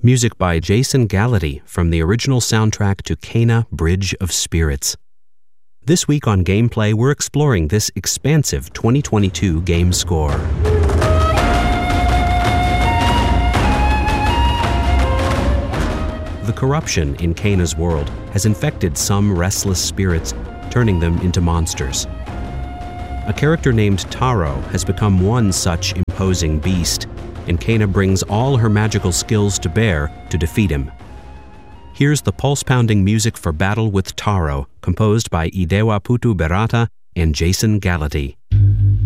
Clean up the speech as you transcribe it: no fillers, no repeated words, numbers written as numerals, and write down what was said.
Music by Jason Gallaty from the original soundtrack to Kena: Bridge of Spirits. This week on Gameplay, we're exploring this expansive 2022 game score. The corruption in Kena's world has infected some restless spirits, turning them into monsters. A character named Taro has become one such imposing beast, and Kena brings all her magical skills to bear to defeat him. Here's the pulse-pounding music for Battle with Taro, composed by Idewa Putu Berata and Jason Gallaty.